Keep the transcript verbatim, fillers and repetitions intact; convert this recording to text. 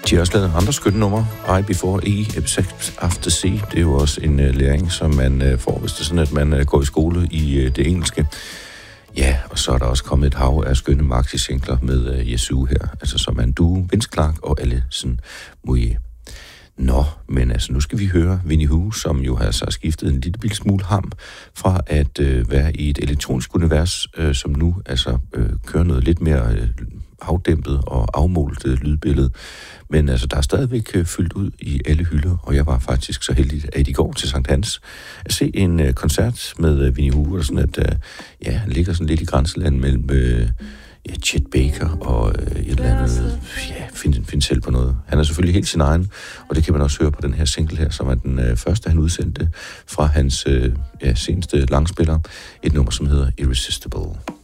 De har også lavet andre skønne numre. I Before E, Sex After C. Det er jo også en uh, læring, som man uh, får, hvis det er sådan, at man uh, går i skole i uh, det engelske. Ja, og så er der også kommet et hav af skønne maxi-singler med uh, Yazoo her, altså som er en duo, Vince Clarke og Alison Moyet. Nå, men altså nu skal vi høre Winnie Hu, som jo har så skiftet en lille smule ham fra at øh, være i et elektronisk univers, øh, som nu altså øh, kører noget lidt mere øh, afdæmpet og afmålt øh, lydbillede. Men altså der er stadigvæk øh, fyldt ud i alle hylder, og jeg var faktisk så heldig at i går til Sankt Hans at se en øh, koncert med øh, Winnie Hu, og sådan at øh, ja, han ligger sådan lidt i grænseland mellem øh, ja, Chet Baker og øh, et eller andet, ja, find, find selv på noget. Han er selvfølgelig helt sin egen, og det kan man også høre på den her single her, som er den øh, første, han udsendte fra hans øh, ja, seneste langspiller. Et nummer, som hedder Irresistible.